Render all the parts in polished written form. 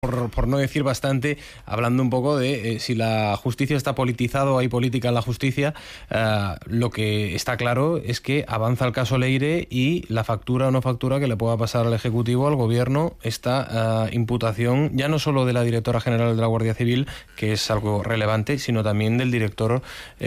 por no decir bastante, hablando un poco de si la justicia está politizada o hay política en la justicia. Lo que está claro es que avanza el caso Leire y la factura o no factura que le pueda pasar al Ejecutivo, al Gobierno, esta imputación ya no solo de la directora general de la Guardia Civil, que es algo relevante, sino también del director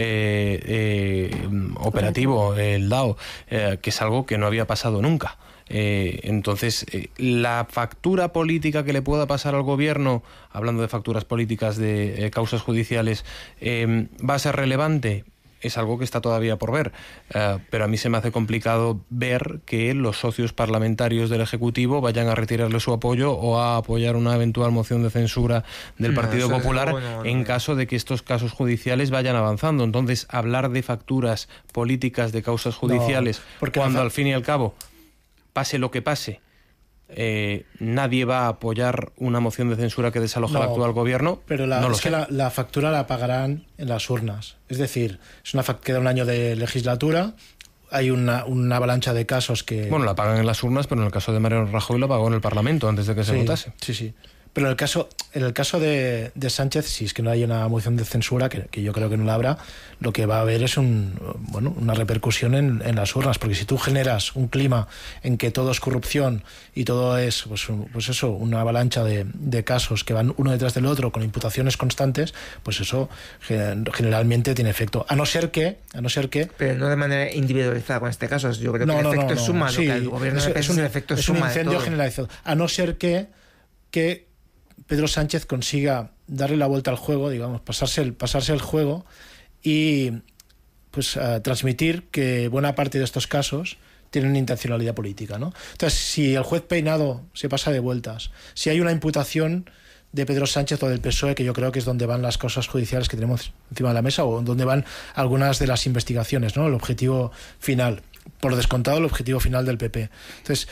operativo, el DAO, que es algo que no había pasado nunca. Entonces, la factura política que le pueda pasar al Gobierno, hablando de facturas políticas de causas judiciales, ¿va a ser relevante? Es algo que está todavía por ver, pero a mí se me hace complicado ver que los socios parlamentarios del Ejecutivo vayan a retirarle su apoyo o a apoyar una eventual moción de censura del Partido Popular en caso de que estos casos judiciales vayan avanzando. Entonces, hablar de facturas políticas de causas judiciales, cuando al fin y al cabo, pase lo que pase, nadie va a apoyar una moción de censura que desaloje al actual Gobierno. Pero la factura la pagarán en las urnas. Es decir, queda un año de legislatura, hay una avalancha de casos que... Bueno, la pagan en las urnas, pero en el caso de Mariano Rajoy la pagó en el Parlamento antes de que se votase. Sí. Pero en el caso de Sánchez, si es que no hay una moción de censura, que yo creo que no la habrá, lo que va a haber es una repercusión en las urnas, porque si tú generas un clima en que todo es corrupción y todo es una avalancha de casos que van uno detrás del otro con imputaciones constantes, pues eso generalmente tiene efecto. A no ser que... Pero no de manera individualizada con este caso. Yo creo que el efecto es suma. Sí, lo que el gobierno es un efecto es suma. Un incendio generalizado. A no ser que Pedro Sánchez consiga darle la vuelta al juego, digamos, pasarse el juego y pues transmitir que buena parte de estos casos tienen intencionalidad política, ¿no? Entonces, si el juez Peinado se pasa de vueltas, si hay una imputación de Pedro Sánchez o del PSOE, que yo creo que es donde van las causas judiciales que tenemos encima de la mesa, o donde van algunas de las investigaciones, ¿no? El objetivo final, por descontado el objetivo final del PP. Entonces,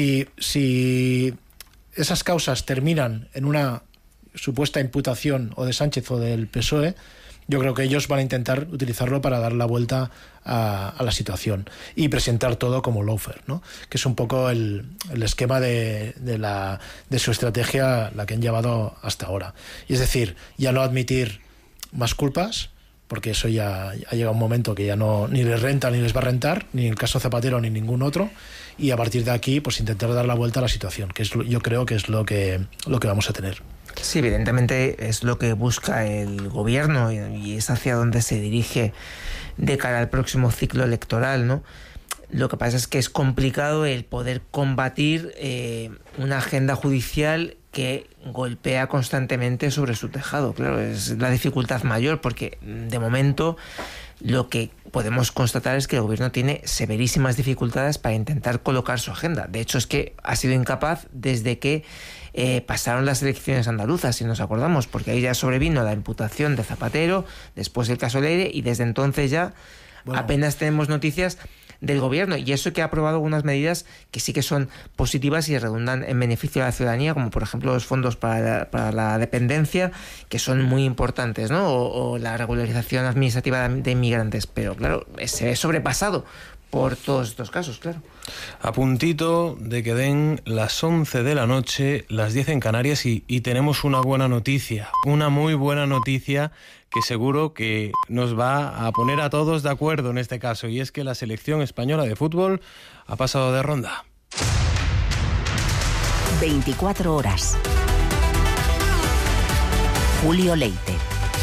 si esas causas terminan en una supuesta imputación o de Sánchez o del PSOE, yo creo que ellos van a intentar utilizarlo para dar la vuelta a la situación y presentar todo como lawfare, ¿no? Que es un poco el esquema de su estrategia, la que han llevado hasta ahora. Y es decir, ya no admitir más culpas, porque eso ya ha llegado un momento que ya no ni les renta ni les va a rentar, ni el caso Zapatero ni ningún otro, y a partir de aquí pues intentar dar la vuelta a la situación, que yo creo que es lo que vamos a tener. Sí, evidentemente es lo que busca el gobierno y es hacia donde se dirige de cara al próximo ciclo electoral, ¿no? Lo que pasa es que es complicado el poder combatir una agenda judicial que golpea constantemente sobre su tejado. Claro, es la dificultad mayor, porque de momento lo que podemos constatar es que el gobierno tiene severísimas dificultades para intentar colocar su agenda. De hecho, es que ha sido incapaz desde que pasaron las elecciones andaluzas, si nos acordamos, porque ahí ya sobrevino la imputación de Zapatero, después el caso Leire, y desde entonces ya apenas tenemos noticias del gobierno, y eso que ha aprobado algunas medidas que sí que son positivas y redundan en beneficio de la ciudadanía, como por ejemplo los fondos para la dependencia, que son muy importantes, ¿no? O la regularización administrativa de inmigrantes, pero claro, se ve sobrepasado por todos estos casos, claro. A puntito de que den las 11 de la noche, las 10 en Canarias, y tenemos una buena noticia, una muy buena noticia que seguro que nos va a poner a todos de acuerdo en este caso, y es que la selección española de fútbol ha pasado de ronda. 24 horas. Julio Leite.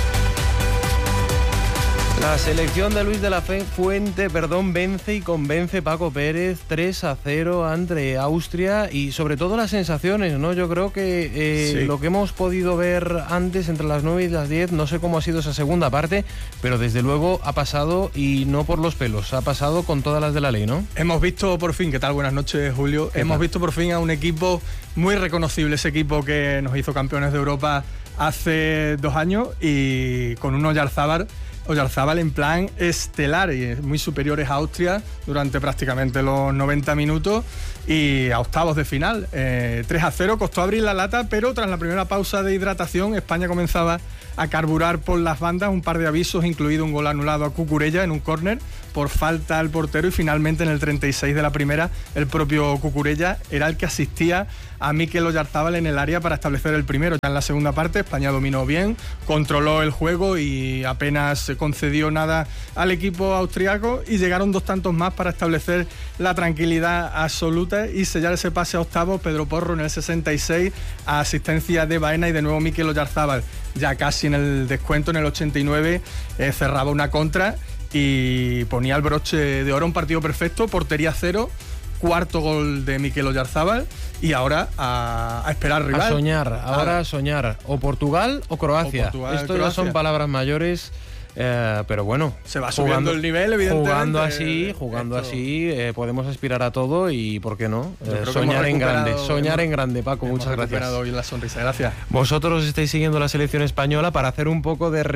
La selección de Luis de la Fuente, vence y convence Paco Pérez 3-0 ante Austria, y sobre todo las sensaciones, ¿no? Yo creo que lo que hemos podido ver antes entre las 9 y las 10, no sé cómo ha sido esa segunda parte, pero desde luego ha pasado, y no por los pelos, ha pasado con todas las de la ley, ¿no? Hemos visto por fin, ¿qué tal? Buenas noches, Julio. Hemos visto por fin a un equipo muy reconocible, ese equipo que nos hizo campeones de Europa hace 2 años, y con un Oyarzábal en plan estelar y muy superiores a Austria durante prácticamente los 90 minutos y a octavos de final. 3-0, costó abrir la lata, pero tras la primera pausa de hidratación España comenzaba a carburar por las bandas, un par de avisos, incluido un gol anulado a Cucurella en un córner por falta al portero, y finalmente en el 36 de la primera el propio Cucurella era el que asistía a Mikel Oyarzábal en el área para establecer el primero. Ya en la segunda parte España dominó bien, controló el juego y apenas concedió nada al equipo austriaco, y llegaron 2 tantos más para establecer la tranquilidad absoluta y sellar ese pase a octavos. Pedro Porro en el 66, a asistencia de Baena, y de nuevo Mikel Oyarzábal ya casi en el descuento, en el 89, cerraba una contra y ponía el broche de oro. Un partido perfecto, portería 0, cuarto gol de Mikel Oyarzábal, y ahora a esperar rival. A soñar, ahora a soñar. O Portugal o Croacia. Esto ya son palabras mayores. Pero bueno, se va subiendo el nivel, evidentemente. Jugando así, podemos aspirar a todo, y ¿por qué no? Soñar en grande, Paco, muchas gracias. Hoy la sonrisa, gracias. Vosotros estáis siguiendo la selección española para hacer un poco de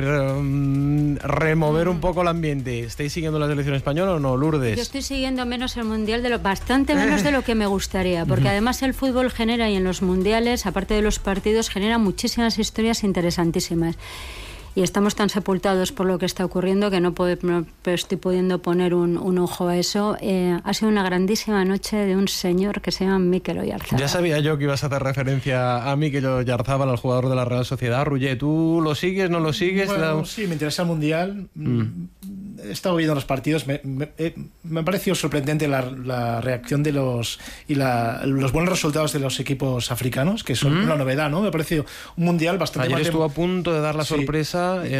remover un poco el ambiente. ¿Estáis siguiendo la selección española o no, Lourdes? Yo estoy siguiendo menos el mundial, bastante menos de lo que me gustaría, porque además el fútbol genera, y en los mundiales, aparte de los partidos, genera muchísimas historias interesantísimas. Y estamos tan sepultados por lo que está ocurriendo que no estoy pudiendo poner un ojo a eso. Ha sido una grandísima noche de un señor que se llama Mikel Oyarzábal. Ya sabía yo que ibas a hacer referencia a Mikel Oyarzábal, al jugador de la Real Sociedad. Ruller, ¿tú lo sigues, no lo sigues? Bueno, sí, me interesa el Mundial. He estado viendo los partidos. Me ha parecido sorprendente la reacción de los buenos resultados de los equipos africanos, que son una novedad, ¿no? Me ha parecido un Mundial bastante... Ayer estuvo a punto de dar la sorpresa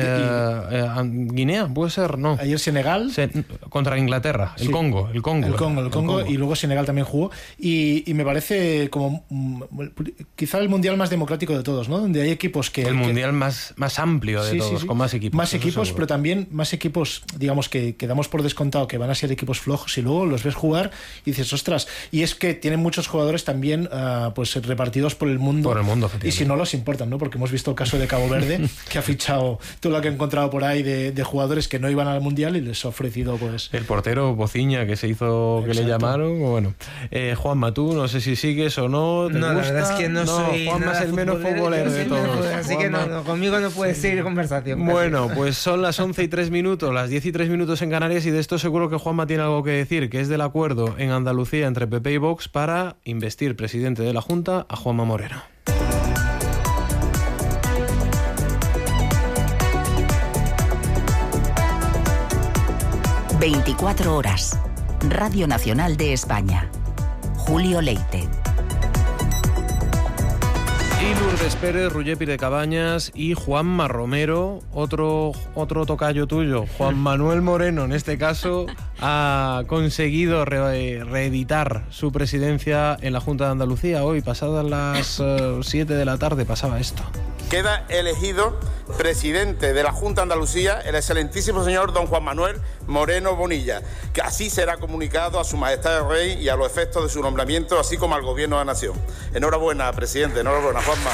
Guinea, ¿puede ser? No. Ayer Senegal. Contra Inglaterra, el Congo. El Congo, y luego Senegal también jugó. Y me parece como quizá el Mundial más democrático de todos, ¿no? Donde hay equipos que... El Mundial más amplio de todos, con más equipos. Más equipos, pero también más equipos, digamos, que damos por descontado que van a ser equipos flojos, y luego los ves jugar y dices, ostras, y es que tienen muchos jugadores también pues repartidos por el mundo. Por el mundo, y si no los importan, ¿no? Porque hemos visto el caso de Cabo Verde, que ha fichado todo lo que he encontrado por ahí de jugadores que no iban al Mundial, y les ha ofrecido pues... El portero Bociña, que se hizo, que le llamaron. Bueno, Juanma, tú no sé si sigues o no. No, gusta? La verdad es que no soy Juanma es el menos futbolero de todos. Así que no, conmigo no puedes seguir conversación. Bueno, pues son las 11:03, las 10:03 en Canarias, y de esto seguro que Juanma tiene algo que decir, que es del acuerdo en Andalucía entre PP y Vox para investir presidente de la Junta a Juanma Moreno. ...24 horas... Radio Nacional de España... Julio Leite. Y Lourdes Pérez, Ruller Piracabañas y Juanma Romero, otro tocayo tuyo, Juan Manuel Moreno, en este caso, ha conseguido reeditar su presidencia en la Junta de Andalucía. Hoy, pasadas las 7 de la tarde, pasaba esto. Queda elegido presidente de la Junta de Andalucía el excelentísimo señor don Juan Manuel Moreno Bonilla, que así será comunicado a su majestad el rey y a los efectos de su nombramiento, así como al gobierno de la nación. Enhorabuena, presidente, enhorabuena, Juanma.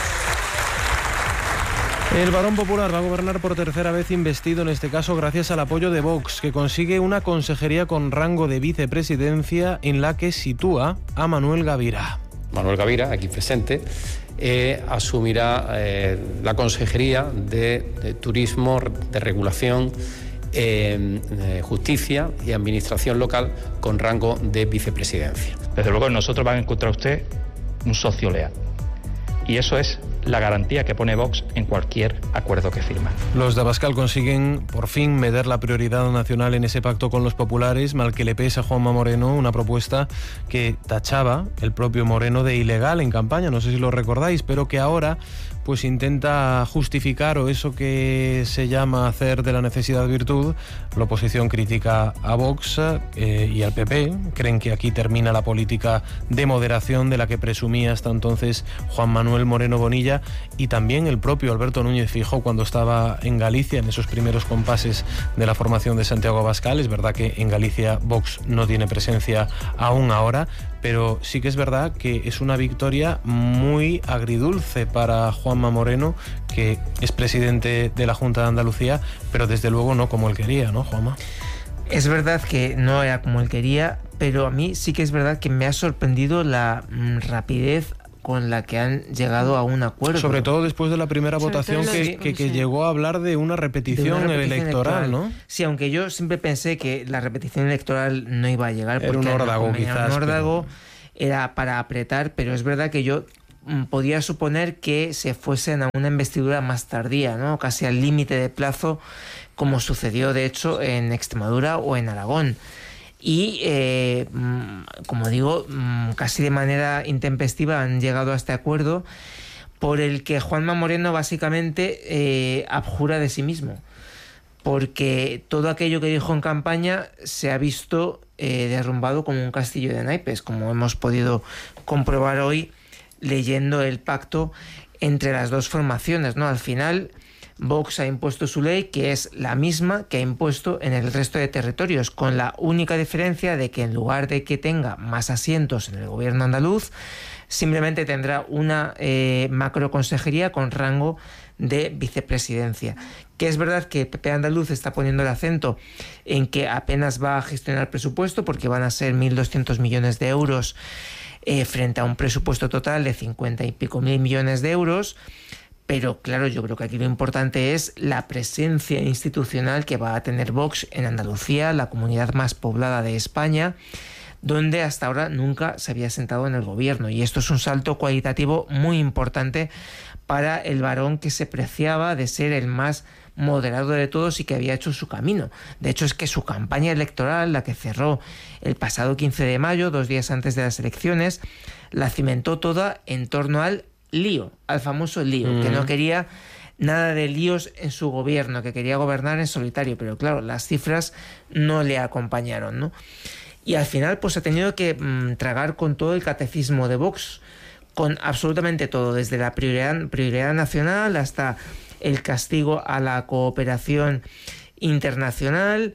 El Barón Popular va a gobernar por tercera vez investido, en este caso gracias al apoyo de Vox, que consigue una consejería con rango de vicepresidencia en la que sitúa a Manuel Gavira. Manuel Gavira, aquí presente, asumirá la consejería de Turismo, de Regulación, Justicia y Administración Local con rango de vicepresidencia. Desde luego, en nosotros va a encontrar usted un socio leal. Y eso es la garantía que pone Vox en cualquier acuerdo que firma. Los de Abascal consiguen por fin meter la prioridad nacional en ese pacto con los populares, mal que le pese a Juanma Moreno, una propuesta que tachaba el propio Moreno de ilegal en campaña, no sé si lo recordáis, pero que ahora pues intenta justificar, o eso que se llama hacer de la necesidad virtud. La oposición critica a Vox y al PP, creen que aquí termina la política de moderación de la que presumía hasta entonces Juan Manuel Moreno Bonilla, y también el propio Alberto Núñez Feijóo cuando estaba en Galicia, en esos primeros compases de la formación de Santiago Abascal. Es verdad que en Galicia Vox no tiene presencia aún ahora, pero sí que es verdad que es una victoria muy agridulce para Juanma Moreno, que es presidente de la Junta de Andalucía, pero desde luego no como él quería, ¿no, Juanma? Es verdad que no era como él quería, pero a mí sí que es verdad que me ha sorprendido la rapidez con la que han llegado a un acuerdo. Sobre todo después de la primera votación que llegó a hablar de una repetición electoral, ¿no? Sí, aunque yo siempre pensé que la repetición electoral no iba a llegar. Era un órdago, quizás. Un órdago, era para apretar, pero es verdad que yo podía suponer que se fuesen a una investidura más tardía, ¿no? Casi al límite de plazo, como sucedió de hecho en Extremadura o en Aragón. Y, como digo, casi de manera intempestiva han llegado a este acuerdo por el que Juanma Moreno básicamente abjura de sí mismo, porque todo aquello que dijo en campaña se ha visto derrumbado como un castillo de naipes, como hemos podido comprobar hoy leyendo el pacto entre las dos formaciones, ¿no? Al final, Vox ha impuesto su ley, que es la misma que ha impuesto en el resto de territorios, con la única diferencia de que en lugar de que tenga más asientos en el gobierno andaluz, simplemente tendrá una macroconsejería con rango de vicepresidencia. Que es verdad que PP Andaluz está poniendo el acento en que apenas va a gestionar presupuesto, porque van a ser 1.200 millones de euros frente a un presupuesto total de 50 y pico mil millones de euros. Pero claro, yo creo que aquí lo importante es la presencia institucional que va a tener Vox en Andalucía, la comunidad más poblada de España, donde hasta ahora nunca se había sentado en el gobierno. Y esto es un salto cualitativo muy importante para el varón que se preciaba de ser el más moderado de todos y que había hecho su camino. De hecho, es que su campaña electoral, la que cerró el pasado 15 de mayo, 2 días antes de las elecciones, la cimentó toda en torno al lío, al famoso lío, que no quería nada de líos en su gobierno, que quería gobernar en solitario, pero claro, las cifras no le acompañaron, ¿no? Y al final pues ha tenido que tragar con todo el catecismo de Vox, con absolutamente todo, desde la prioridad nacional hasta el castigo a la cooperación internacional,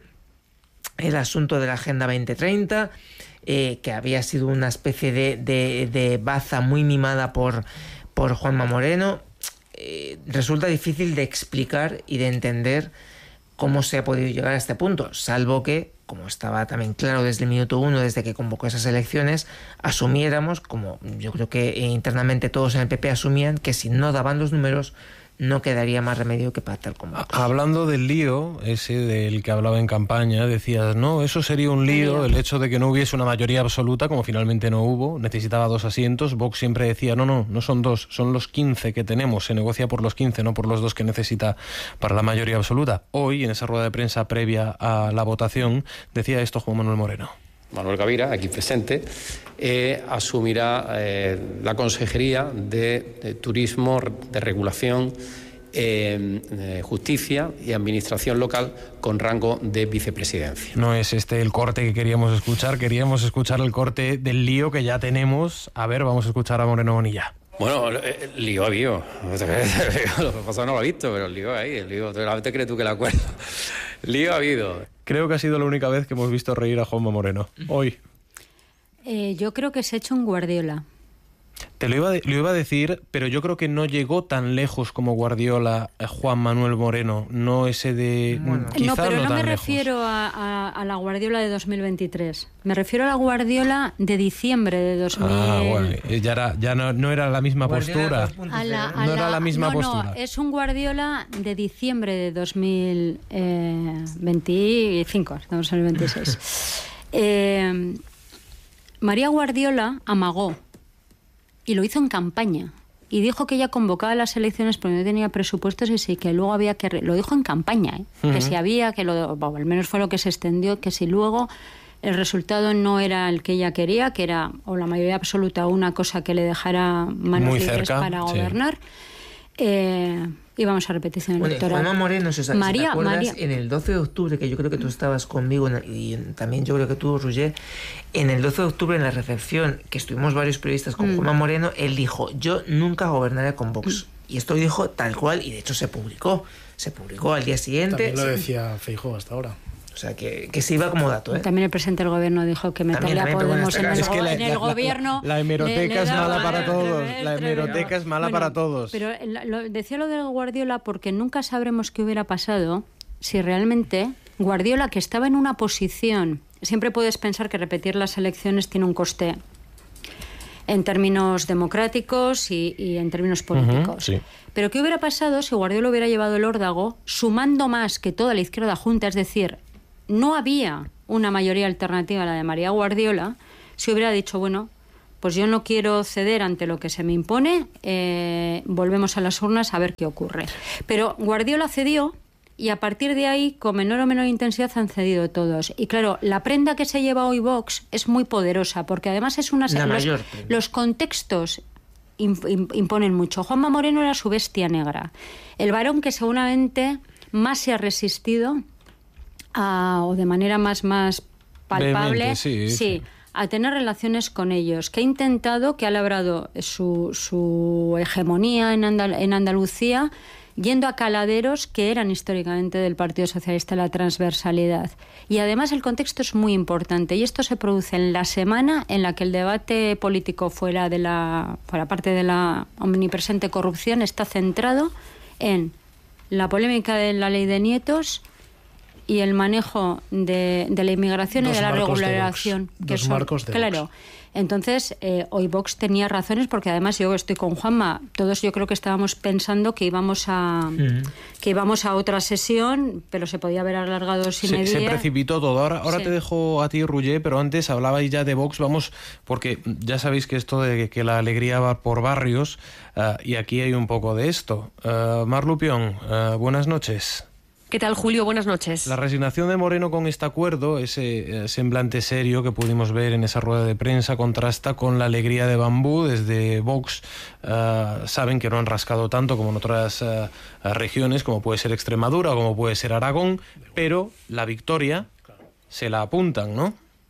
el asunto de la Agenda 2030, que había sido una especie de baza muy mimada por Juanma Moreno. Resulta difícil de explicar y de entender cómo se ha podido llegar a este punto, salvo que, como estaba también claro desde el minuto 1, desde que convocó esas elecciones, asumiéramos, como yo creo que internamente todos en el PP asumían, que si no daban los números no quedaría más remedio que pactar con Vox. Hablando del lío, ese del que hablaba en campaña, decías, no, eso sería un lío, el hecho de que no hubiese una mayoría absoluta, como finalmente no hubo, necesitaba 2 asientos. Vox siempre decía, no son 2, son los 15 que tenemos, se negocia por los 15, no por los 2 que necesita para la mayoría absoluta. Hoy, en esa rueda de prensa previa a la votación, decía esto Juan Manuel Moreno. Manuel Gavira, aquí presente, asumirá la Consejería de Turismo, de Regulación, Justicia y Administración Local con rango de vicepresidencia. No es este el corte que queríamos escuchar el corte del lío que ya tenemos. A ver, vamos a escuchar a Moreno Bonilla. Bueno, el lío ha habido. Lo que pasa no lo ha visto, pero el lío ahí, el lío. ¿Te crees tú que la acuerdo? Lío ha habido. Creo que ha sido la única vez que hemos visto reír a Juanma Moreno. Hoy. Yo creo que se ha hecho un Guardiola. Te lo iba a decir, pero yo creo que no llegó tan lejos como Guardiola Juan Manuel Moreno. No ese de... Bueno. No, pero no me refiero a la Guardiola de 2023. Me refiero a la Guardiola de diciembre de 2000. Bueno, ya no era la misma postura. No era la misma postura. No, es un Guardiola de diciembre de 2025. Estamos en el 26. María Guardiola amagó. Y lo hizo en campaña. Y dijo que ella convocaba las elecciones porque no tenía presupuestos y sí, que luego había que... Lo dijo en campaña, que si había, al menos fue lo que se extendió, que si luego el resultado no era el que ella quería, que era, o la mayoría absoluta, una cosa que le dejara manos libres para gobernar, íbamos a repetición electoral. Juanma Moreno, ¿te acuerdas? En el 12 de octubre, que yo creo que tú estabas conmigo, y también yo creo que tú, Roger, en el 12 de octubre, en la recepción, que estuvimos varios periodistas con Juanma Moreno, él dijo, yo nunca gobernaré con Vox. Y esto lo dijo tal cual, y de hecho se publicó al día siguiente. También lo decía Feijóo hasta ahora. O sea, que se iba como dato, ¿eh? También el presidente del gobierno dijo que meterle a Podemos en el gobierno... La hemeroteca es mala para todos. La hemeroteca es mala para todos. Pero decía lo de Guardiola porque nunca sabremos qué hubiera pasado si realmente Guardiola, que estaba en una posición... Siempre puedes pensar que repetir las elecciones tiene un coste en términos democráticos y en términos políticos. Sí. Pero ¿qué hubiera pasado si Guardiola hubiera llevado el órdago sumando más que toda la izquierda junta? Es decir... No había una mayoría alternativa a la de María Guardiola si hubiera dicho, bueno, pues yo no quiero ceder ante lo que se me impone, volvemos a las urnas a ver qué ocurre. Pero Guardiola cedió y a partir de ahí, con menor o menor intensidad, han cedido todos. Y claro, la prenda que se lleva hoy Vox es muy poderosa, porque además es una... Los contextos imponen mucho. Juanma Moreno era su bestia negra, el varón que seguramente más se ha resistido o de manera más palpable, sí, a tener relaciones con ellos, que ha intentado, que ha labrado su hegemonía en Andalucía, yendo a caladeros que eran históricamente del Partido Socialista, la transversalidad. Y además el contexto es muy importante, y esto se produce en la semana en la que el debate político fuera parte de la omnipresente corrupción está centrado en la polémica de la ley de nietos y el manejo de la inmigración y de la regularización. Claro. Entonces, hoy Vox tenía razones, porque además yo estoy con Juanma, todos yo creo que estábamos pensando que íbamos a otra sesión, pero se podía haber alargado 2,5. Se precipitó todo. Ahora te dejo a ti, Roger, pero antes hablabais ya de Vox, porque ya sabéis que esto de que la alegría va por barrios, y aquí hay un poco de esto. Mar Lupión, buenas noches. ¿Qué tal, Julio? Buenas noches. La resignación de Moreno con este acuerdo, ese semblante serio que pudimos ver en esa rueda de prensa, contrasta con la alegría de Bambú. Desde Vox saben que no han rascado tanto como en otras regiones, como puede ser Extremadura o como puede ser Aragón, pero la victoria se la apuntan, ¿no?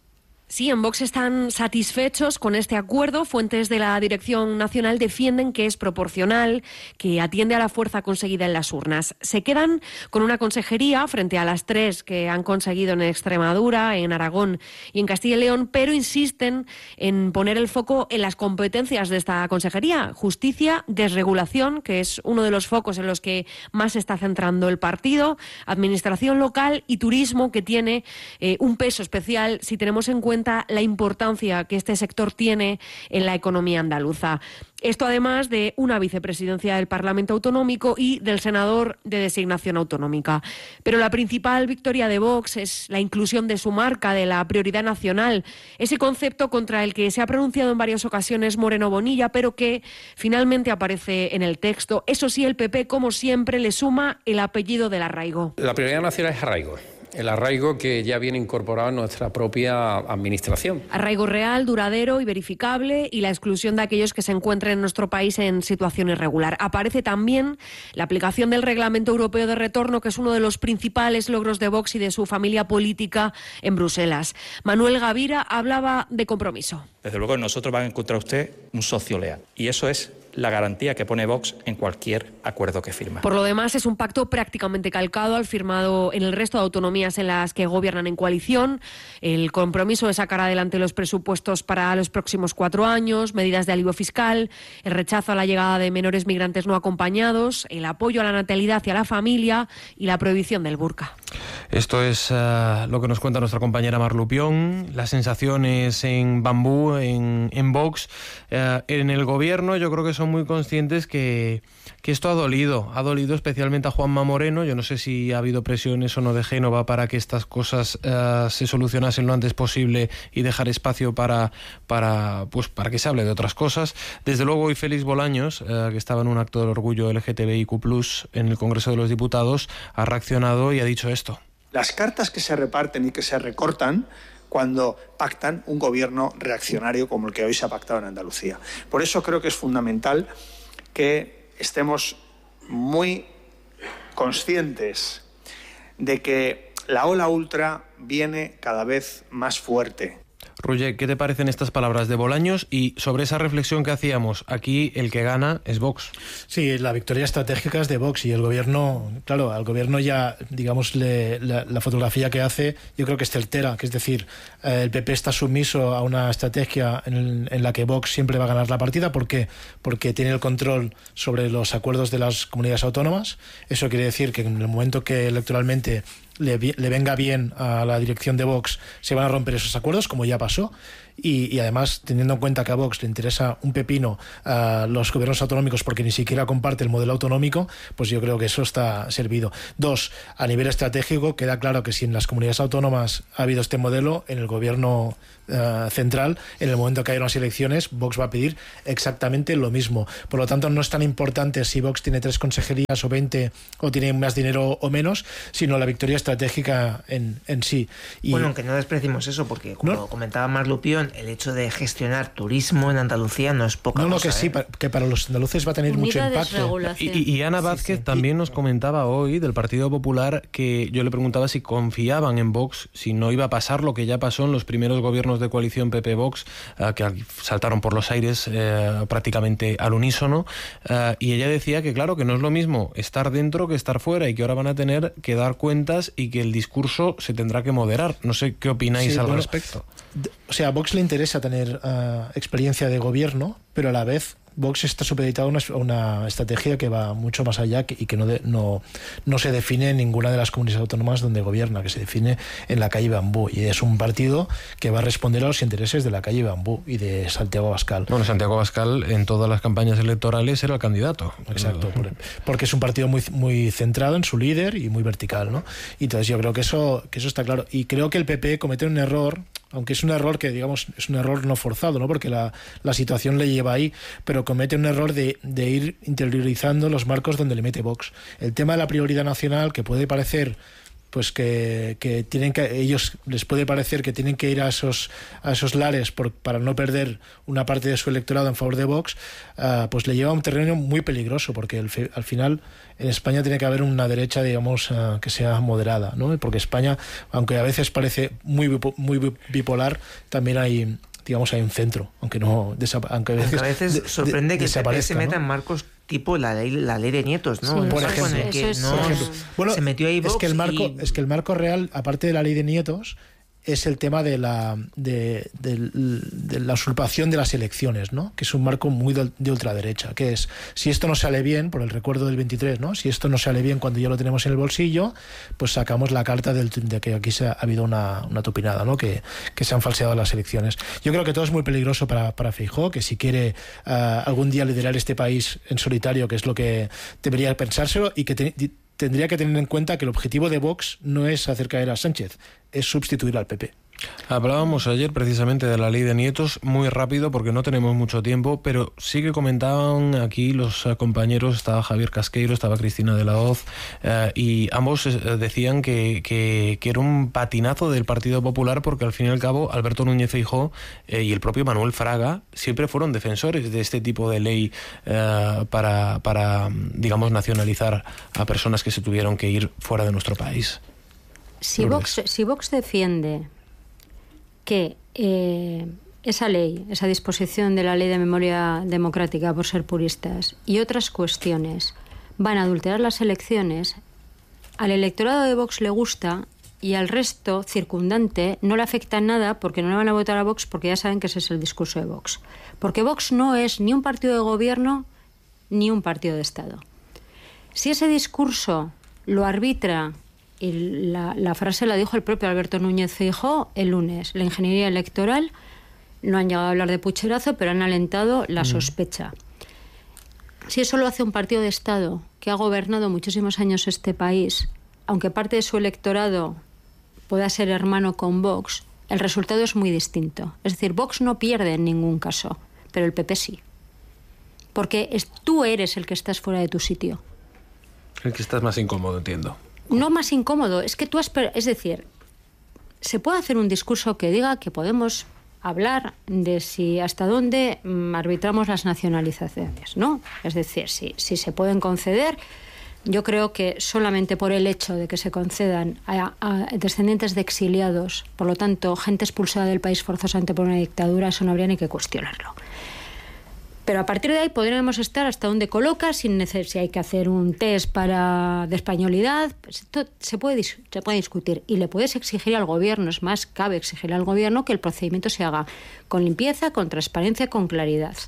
Sí, en Vox están satisfechos con este acuerdo. Fuentes de la Dirección Nacional defienden que es proporcional, que atiende a la fuerza conseguida en las urnas. Se quedan con una consejería frente a las 3 que han conseguido en Extremadura, en Aragón y en Castilla y León, pero insisten en poner el foco en las competencias de esta consejería. Justicia, desregulación, que es uno de los focos en los que más se está centrando el partido, administración local y turismo, que tiene un peso especial si tenemos en cuenta la importancia que este sector tiene en la economía andaluza. Esto además de una vicepresidencia del Parlamento Autonómico y del senador de designación autonómica. Pero la principal victoria de Vox es la inclusión de su marca, de la prioridad nacional, ese concepto contra el que se ha pronunciado en varias ocasiones Moreno Bonilla, pero que finalmente aparece en el texto. Eso sí, el PP, como siempre, le suma el apellido del arraigo. La prioridad nacional es arraigo. El arraigo que ya viene incorporado en nuestra propia administración. Arraigo real, duradero y verificable, y la exclusión de aquellos que se encuentren en nuestro país en situación irregular. Aparece también la aplicación del Reglamento Europeo de Retorno, que es uno de los principales logros de Vox y de su familia política en Bruselas. Manuel Gavira hablaba de compromiso. Desde luego, nosotros va a encontrar usted un socio leal, y eso es la garantía que pone Vox en cualquier acuerdo que firma. Por lo demás, es un pacto prácticamente calcado al firmado en el resto de autonomías en las que gobiernan en coalición. El compromiso de sacar adelante los presupuestos para los próximos 4 años, medidas de alivio fiscal, el rechazo a la llegada de menores migrantes no acompañados, el apoyo a la natalidad y a la familia y la prohibición del burka. Esto es lo que nos cuenta nuestra compañera Mar Lupión. Las sensaciones en Bambú, en Vox, en el gobierno. Yo creo que son muy conscientes que esto ha dolido especialmente a Juanma Moreno. Yo no sé si ha habido presiones o no de Génova para que estas cosas se solucionasen lo antes posible y dejar espacio para que se hable de otras cosas. Desde luego hoy Félix Bolaños, que estaba en un acto del orgullo LGTBIQ+ en el Congreso de los Diputados, ha reaccionado y ha dicho esto. Las cartas que se reparten y que se recortan cuando pactan un gobierno reaccionario como el que hoy se ha pactado en Andalucía. Por eso creo que es fundamental que estemos muy conscientes de que la ola ultra viene cada vez más fuerte. Roger, ¿qué te parecen estas palabras de Bolaños? Y sobre esa reflexión que hacíamos, aquí el que gana es Vox. Sí, la victoria estratégica es de Vox y el gobierno, claro, al gobierno ya, digamos, la fotografía que hace, yo creo que es certera, que es decir, el PP está sumiso a una estrategia en la que Vox siempre va a ganar la partida. ¿Por qué? Porque tiene el control sobre los acuerdos de las comunidades autónomas. Eso quiere decir que en el momento que electoralmente le venga bien a la dirección de Vox, se van a romper esos acuerdos, como ya pasó. y además teniendo en cuenta que a Vox le interesa un pepino a los gobiernos autonómicos porque ni siquiera comparte el modelo autonómico, pues yo creo que eso está servido. 2, a nivel estratégico queda claro que si en las comunidades autónomas ha habido este modelo, en el gobierno central, en el momento que haya unas elecciones, Vox va a pedir exactamente lo mismo. Por lo tanto, no es tan importante si Vox tiene 3 consejerías o 20 o tiene más dinero o menos, sino la victoria estratégica en sí. Y bueno, aunque no despreciemos eso, porque como comentaba Marc Lupión, el hecho de gestionar turismo en Andalucía no es poca cosa. Que sí, que para los andaluces va a tener mucho impacto. Y Ana Vázquez también nos comentaba hoy del Partido Popular, que yo le preguntaba si confiaban en Vox, si no iba a pasar lo que ya pasó en los primeros gobiernos de coalición PP-Vox, que saltaron por los aires prácticamente al unísono, y ella decía que claro, que no es lo mismo estar dentro que estar fuera, y que ahora van a tener que dar cuentas y que el discurso se tendrá que moderar. No sé qué opináis al respecto. O sea, a Vox le interesa tener experiencia de gobierno, pero a la vez Vox está supeditado a una estrategia que va mucho más allá y que no se define en ninguna de las comunidades autónomas donde gobierna, que se define en la calle Bambú, y es un partido que va a responder a los intereses de la calle Bambú y de Santiago Abascal. Bueno, Santiago Abascal en todas las campañas electorales era el candidato. Exacto, porque es un partido muy, muy centrado en su líder y muy vertical, ¿no? Y entonces yo creo que eso está claro. Y creo que el PP comete un error, aunque es un error que, digamos, es un error no forzado, ¿no? Porque la situación le lleva ahí, pero comete un error de ir interiorizando los marcos donde le mete Vox. El tema de la prioridad nacional, que puede parecer pues que tienen que, ellos les puede parecer que tienen que ir a esos lares para no perder una parte de su electorado en favor de Vox, pues le lleva a un terreno muy peligroso, porque al final en España tiene que haber una derecha, digamos, que sea moderada, ¿no? Porque España, aunque a veces parece muy bipolar, también hay un centro, aunque a veces sorprende que el PP se meta en marcos tipo la ley de Nietos, ¿no? Sí, por ejemplo. Bueno, se metió ahí Vox. Es que el marco real, aparte de la ley de Nietos, es el tema de la usurpación de las elecciones, ¿no? Que es un marco muy de ultraderecha, que es, si esto no sale bien, por el recuerdo del 23, ¿no? Si esto no sale bien cuando ya lo tenemos en el bolsillo, pues sacamos la carta de que aquí ha habido una tupinada, ¿no? Que se han falseado las elecciones. Yo creo que todo es muy peligroso para Feijóo, que si quiere algún día liderar este país en solitario, que es lo que debería pensárselo, y que tendría que tener en cuenta que el objetivo de Vox no es hacer caer a Sánchez, es sustituir al PP. Hablábamos ayer precisamente de la ley de Nietos, muy rápido porque no tenemos mucho tiempo, pero sí que comentaban aquí los compañeros, estaba Javier Casqueiro, estaba Cristina de la Hoz, y ambos decían que era un patinazo del Partido Popular, porque al fin y al cabo Alberto Núñez Feijóo y el propio Manuel Fraga siempre fueron defensores de este tipo de ley para digamos, nacionalizar a personas que se tuvieron que ir fuera de nuestro país. Si Vox defiende que esa ley, esa disposición de la ley de memoria democrática, por ser puristas, y otras cuestiones van a adulterar las elecciones, al electorado de Vox le gusta y al resto circundante no le afecta en nada, porque no le van a votar a Vox, porque ya saben que ese es el discurso de Vox. Porque Vox no es ni un partido de gobierno ni un partido de Estado. Si ese discurso lo arbitra, y la frase la dijo el propio Alberto Núñez Feijóo el lunes, la ingeniería electoral, no han llegado a hablar de pucherazo, pero han alentado la sospecha. Si eso lo hace un partido de Estado que ha gobernado muchísimos años este país, aunque parte de su electorado pueda ser hermano con Vox, el resultado es muy distinto. Es decir, Vox no pierde en ningún caso, pero el PP sí. Porque tú eres el que estás fuera de tu sitio. El que estás más incómodo, entiendo. No más incómodo, es que es decir, se puede hacer un discurso que diga que podemos hablar de si hasta dónde arbitramos las nacionalizaciones, ¿no? Es decir, si se pueden conceder. Yo creo que solamente por el hecho de que se concedan a descendientes de exiliados, por lo tanto, gente expulsada del país forzosamente por una dictadura, eso no habría ni que cuestionarlo. Pero a partir de ahí podremos estar hasta donde coloca, sin necesidad, si hay que hacer un test de españolidad, pues esto se puede discutir. Y le puedes exigir al gobierno, es más, cabe exigir al gobierno que el procedimiento se haga con limpieza, con transparencia, con claridad.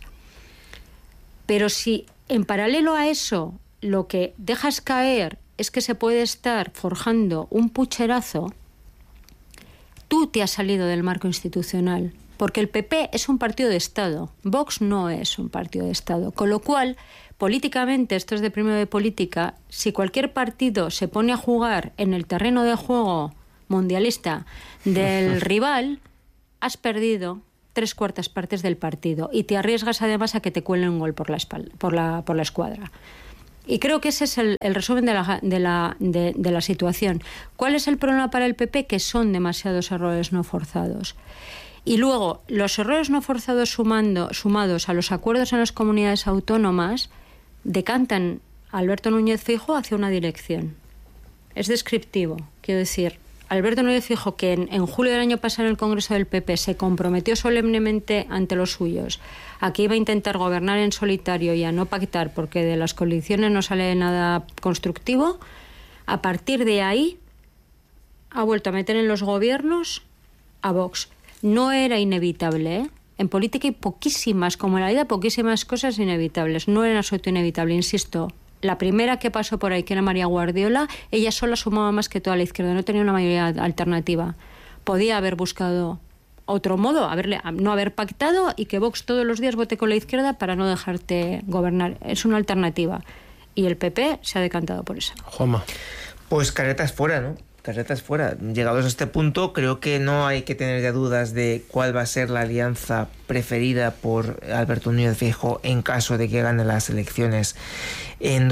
Pero si en paralelo a eso lo que dejas caer es que se puede estar forjando un pucherazo, tú te has salido del marco institucional porque el PP es un partido de Estado, Vox no es un partido de Estado, con lo cual, políticamente, esto es de primero de política, si cualquier partido se pone a jugar en el terreno de juego mundialista del rival, has perdido 3/4 partes del partido y te arriesgas además a que te cuelen un gol por la espalda, por la escuadra. Y creo que ese es el resumen de la situación. ¿Cuál es el problema para el PP? Que son demasiados errores no forzados. Y luego, los errores no forzados sumados a los acuerdos en las comunidades autónomas decantan a Alberto Núñez Feijóo hacia una dirección. Es descriptivo, quiero decir. Alberto Núñez Feijóo, que en julio del año pasado en el Congreso del PP se comprometió solemnemente ante los suyos a que iba a intentar gobernar en solitario y a no pactar porque de las coaliciones no sale nada constructivo, a partir de ahí ha vuelto a meter en los gobiernos a Vox. No era inevitable, ¿eh? En política hay poquísimas, como en la vida, poquísimas cosas inevitables. No era en absoluto inevitable, insisto. La primera que pasó por ahí, que era María Guardiola, ella sola sumaba más que toda la izquierda, no tenía una mayoría alternativa. Podía haber buscado otro modo, no haber pactado y que Vox todos los días vote con la izquierda para no dejarte gobernar. Es una alternativa. Y el PP se ha decantado por eso. Juanma. Pues caretas fuera, ¿no? Carretas fuera. Llegados a este punto, creo que no hay que tener ya dudas de cuál va a ser la alianza preferida por Alberto Núñez Feijóo en caso de que gane las elecciones en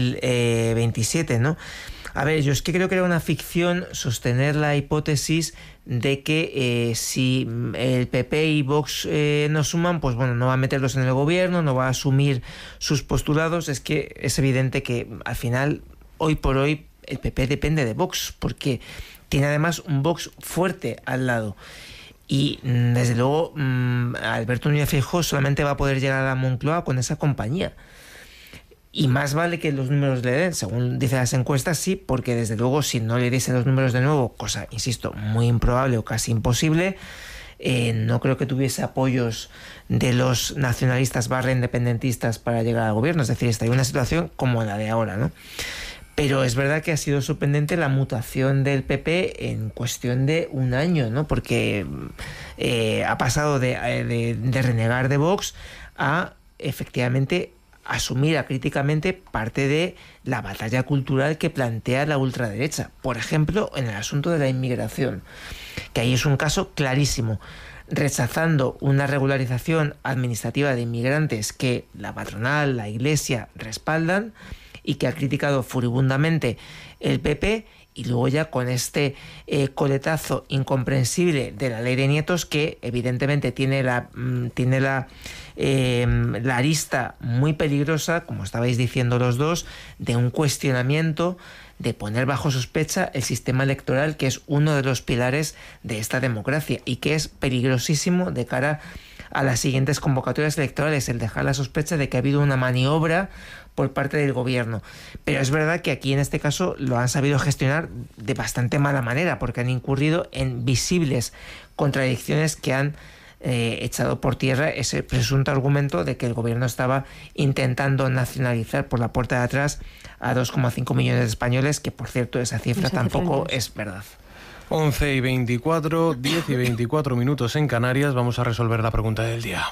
2027, ¿no? A ver, yo es que creo que era una ficción sostener la hipótesis de que si el PP y Vox no suman, pues bueno, no va a meterlos en el gobierno, no va a asumir sus postulados. Es que es evidente que al final, hoy por hoy, el PP depende de Vox, porque tiene además un Vox fuerte al lado. Y desde luego Alberto Núñez Feijóo solamente va a poder llegar a la Moncloa con esa compañía. Y más vale que los números le den, según dicen las encuestas, sí, porque desde luego si no le diesen los números de nuevo, cosa, insisto, muy improbable o casi imposible, no creo que tuviese apoyos de los nacionalistas / independentistas para llegar al gobierno. Es decir, estaría en una situación como la de ahora, ¿no? Pero es verdad que ha sido sorprendente la mutación del PP en cuestión de un año, ¿no? Porque ha pasado de renegar de Vox a efectivamente asumir acríticamente parte de la batalla cultural que plantea la ultraderecha. Por ejemplo, en el asunto de la inmigración, que ahí es un caso clarísimo, rechazando una regularización administrativa de inmigrantes que la patronal, la Iglesia respaldan, y que ha criticado furibundamente el PP, y luego ya con este coletazo incomprensible de la ley de nietos, que evidentemente tiene la arista muy peligrosa, como estabais diciendo los dos, de un cuestionamiento, de poner bajo sospecha el sistema electoral, que es uno de los pilares de esta democracia y que es peligrosísimo de cara a las siguientes convocatorias electorales, el dejar la sospecha de que ha habido una maniobra por parte del gobierno. Pero es verdad que aquí en este caso lo han sabido gestionar de bastante mala manera, porque han incurrido en visibles contradicciones que han echado por tierra ese presunto argumento de que el gobierno estaba intentando nacionalizar por la puerta de atrás a 2,5 millones de españoles, que por cierto esa cifra tampoco es verdad. 11:24, 10:24 minutos en Canarias. Vamos a resolver la pregunta del día.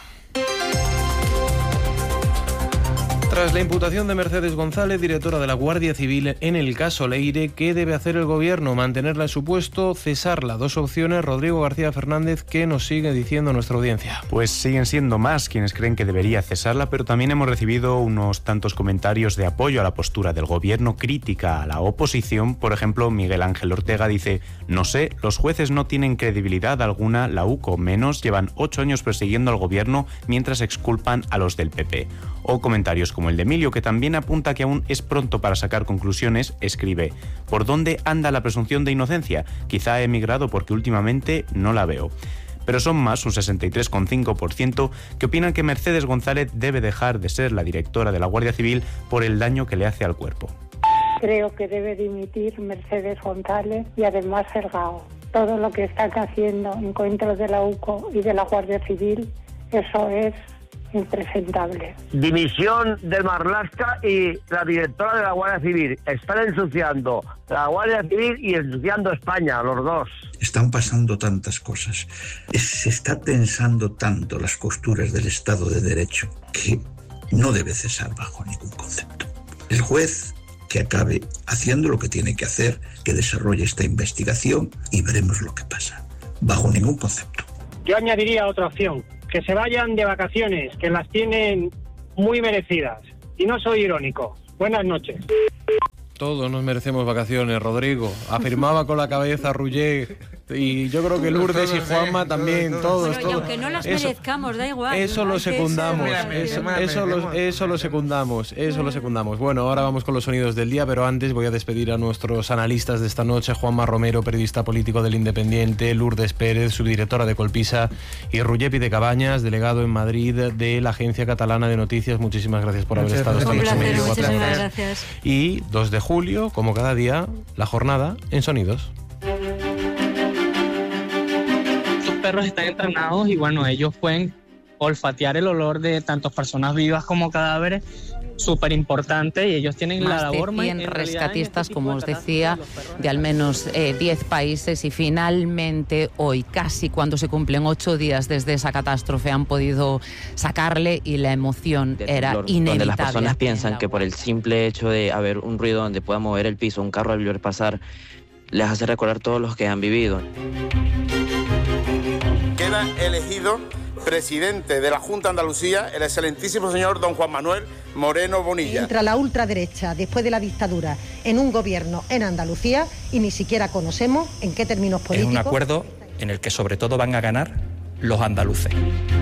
Tras la imputación de Mercedes González, directora de la Guardia Civil, en el caso Leire, ¿qué debe hacer el gobierno? ¿Mantenerla en su puesto? ¿Cesarla? Dos opciones. Rodrigo García Fernández, ¿qué nos sigue diciendo nuestra audiencia? Pues siguen siendo más quienes creen que debería cesarla, pero también hemos recibido unos tantos comentarios de apoyo a la postura del gobierno, crítica a la oposición. Por ejemplo, Miguel Ángel Ortega dice: no sé, los jueces no tienen credibilidad alguna, la UCO menos, llevan 8 años persiguiendo al gobierno mientras exculpan a los del PP. O comentarios como el de Emilio, que también apunta que aún es pronto para sacar conclusiones. Escribe: ¿por dónde anda la presunción de inocencia? Quizá he emigrado porque últimamente no la veo. Pero son más, un 63,5%, que opinan que Mercedes González debe dejar de ser la directora de la Guardia Civil por el daño que le hace al cuerpo. Creo que debe dimitir Mercedes González y además Sergao. Todo lo que están haciendo encuentros de la UCO y de la Guardia Civil, eso es impresentable. Dimisión del Marlaska y la directora de la Guardia Civil. Están ensuciando la Guardia Civil y ensuciando España, los dos. Están pasando tantas cosas. Se está tensando tanto las costuras del Estado de Derecho que no debe cesar bajo ningún concepto. El juez que acabe haciendo lo que tiene que hacer, que desarrolle esta investigación y veremos lo que pasa. Bajo ningún concepto. Yo añadiría otra opción. Que se vayan de vacaciones, que las tienen muy merecidas. Y no soy irónico. Buenas noches. Todos nos merecemos vacaciones, Rodrigo. Afirmaba con la cabeza Ruller. Y yo creo que Lourdes y Juanma también, todos. Bueno, y aunque no las merezcamos, da igual. Eso lo secundamos, eso lo secundamos. Bueno, ahora vamos con los sonidos del día, pero antes voy a despedir a nuestros analistas de esta noche: Juanma Romero, periodista político del Independiente; Lourdes Pérez, subdirectora de Colpisa; y Ruller Pidecabañas, delegado en Madrid de la Agencia Catalana de Noticias. Muchísimas gracias por haber estado esta noche. Muchísimas gracias. Y 2 de julio, como cada día, la jornada en Sonidos. Perros están entrenados y bueno, ellos pueden olfatear el olor de tanto personas vivas como cadáveres, súper importante, y ellos tienen más la labor de 100 rescatistas, como os decía, de al menos 10 países, y finalmente hoy, casi cuando se cumplen 8 días desde esa catástrofe, han podido sacarle, y la emoción era inevitable. Donde las personas piensan que por el simple hecho de haber un ruido donde pueda mover el piso, un carro al ver pasar, les hace recordar todos los que han vivido. Queda elegido presidente de la Junta de Andalucía el excelentísimo señor don Juan Manuel Moreno Bonilla. Entra la ultraderecha después de la dictadura en un gobierno en Andalucía y ni siquiera conocemos en qué términos políticos. Es un acuerdo en el que sobre todo van a ganar los andaluces.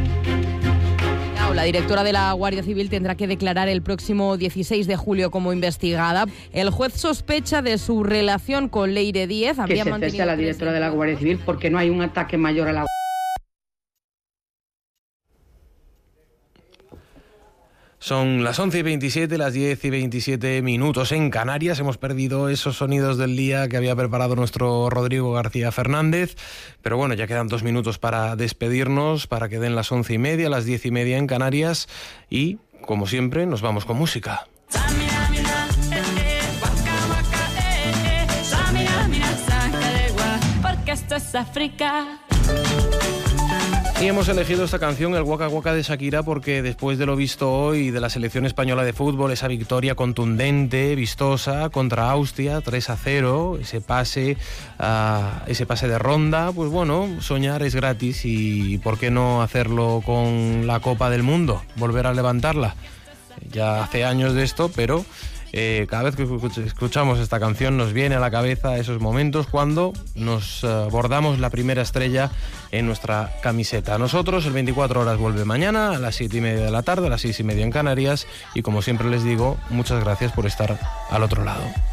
La directora de la Guardia Civil tendrá que declarar el próximo 16 de julio como investigada. El juez sospecha de su relación con Leire Díez. Que se cese a la directora de la Guardia Civil porque no hay un ataque mayor a la... Son las 11:27, las 10:27 en Canarias. Hemos perdido esos sonidos del día que había preparado nuestro Rodrigo García Fernández. Pero bueno, ya quedan 2 minutos para despedirnos, para que den las 11:30, las 10:30 en Canarias. Y, como siempre, nos vamos con música. Porque esto es África. Y hemos elegido esta canción, el Waka Waka de Shakira, porque después de lo visto hoy de la selección española de fútbol, esa victoria contundente, vistosa, contra Austria, 3-0, ese pase de ronda, pues bueno, soñar es gratis, y ¿por qué no hacerlo con la Copa del Mundo? Volver a levantarla. Ya hace años de esto, pero... cada vez que escuchamos esta canción nos viene a la cabeza esos momentos cuando nos bordamos la primera estrella en nuestra camiseta. Nosotros, el 24 horas vuelve mañana a las 7:30 de la tarde, a las 6:30 en Canarias, y como siempre les digo, muchas gracias por estar al otro lado.